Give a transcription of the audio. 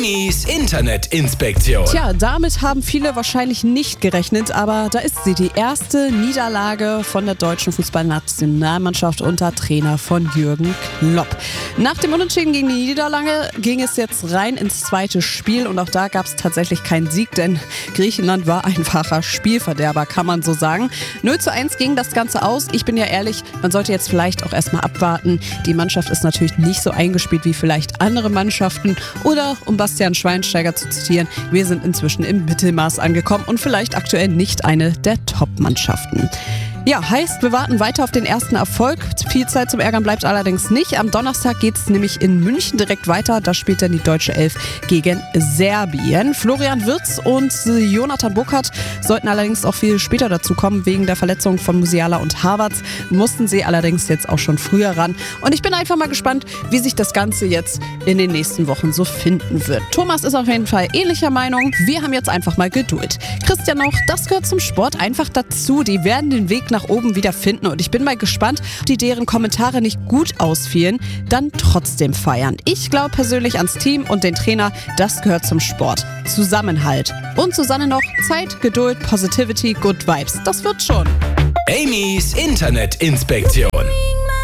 Amy's Internetinspektion. Tja, damit haben viele wahrscheinlich nicht gerechnet, aber da ist sie, die erste Niederlage von der deutschen Fußballnationalmannschaft unter Trainer von Jürgen Klopp. Nach dem Unentschieden gegen die Niederlande ging es jetzt rein ins zweite Spiel und auch da gab es tatsächlich keinen Sieg, denn Griechenland war einfacher Spielverderber, kann man so sagen. 0:1 ging das Ganze aus. Ich bin ja ehrlich, man sollte jetzt vielleicht auch erstmal abwarten. Die Mannschaft ist natürlich nicht so eingespielt wie vielleicht andere Mannschaften oder, um Bastian Schweinsteiger zu zitieren, wir sind inzwischen im Mittelmaß angekommen und vielleicht aktuell nicht eine der Top-Mannschaften. Ja, heißt, wir warten weiter auf den ersten Erfolg. Viel Zeit zum Ärgern bleibt allerdings nicht. Am Donnerstag geht es nämlich in München direkt weiter. Da spielt dann die deutsche Elf gegen Serbien. Florian Wirtz und Jonathan Burkhardt sollten allerdings auch viel später dazu kommen. Wegen der Verletzung von Musiala und Havertz mussten sie allerdings jetzt auch schon früher ran. Und ich bin einfach mal gespannt, wie sich das Ganze jetzt in den nächsten Wochen so finden wird. Thomas ist auf jeden Fall ähnlicher Meinung. Wir haben jetzt einfach mal Geduld. Christian noch, das gehört zum Sport einfach dazu. Die werden den Weg nach oben wieder finden und ich bin mal gespannt, ob die deren Kommentare nicht gut ausfielen, dann trotzdem feiern. Ich glaube persönlich ans Team und den Trainer, das gehört zum Sport. Zusammenhalt. Und Susanne noch, Zeit, Geduld, Positivity, Good Vibes. Das wird schon. Amy's Internetinspektion.